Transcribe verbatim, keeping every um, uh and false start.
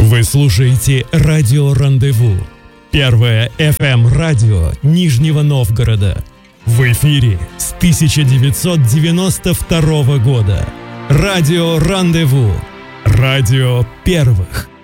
Вы слушаете радио «Рандеву», первое эф эм-радио Нижнего Новгорода. В эфире с тысяча девятьсот девяносто второго года. Радио «Рандеву», радио первых.